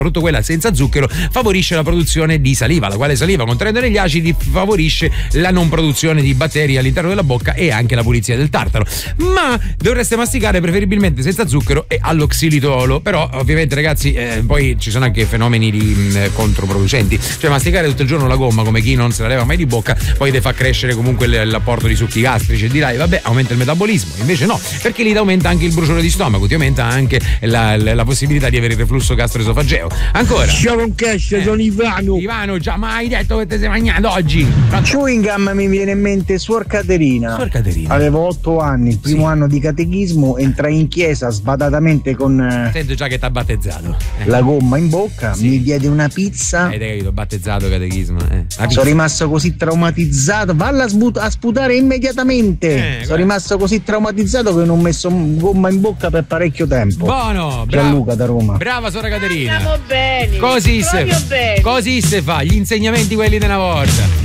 soprattutto quella senza zucchero, favorisce la produzione di saliva, la quale saliva, contenendo degli acidi, favorisce la non produzione di batteri all'interno della bocca e anche la pulizia del tartaro. Ma dovreste masticare preferibilmente senza zucchero e all'oxilitolo. Però ovviamente, ragazzi, poi ci sono anche fenomeni di controproducenti, cioè masticare tutto il giorno la gomma come chi non se la leva mai di bocca poi ti fa crescere comunque l'apporto di succhi gastrici e dirai vabbè, aumenta il metabolismo. Invece no, perché lì aumenta anche il bruciore di stomaco, ti aumenta anche la possibilità di avere il reflusso gastroesofageo. Ancora ciao con cash, sono Ivano, già mai detto che ti sei mangiato oggi? Chewing gum mi viene in mente Suor Caterina. Avevo 8 anni, il primo anno di catechismo, entrai in chiesa sbadatamente con sento già che t'ha battezzato la gomma in bocca, mi diede una pizza. Hai capito, battezzato catechismo. Sono rimasto così traumatizzato, valla a sputare immediatamente. Sono rimasto così traumatizzato che non ho messo gomma in bocca per parecchio tempo. Buono, Gianluca da Roma. Brava Sora Caterina. Andiamo bene. Così se fa gli insegnamenti quelli di una volta.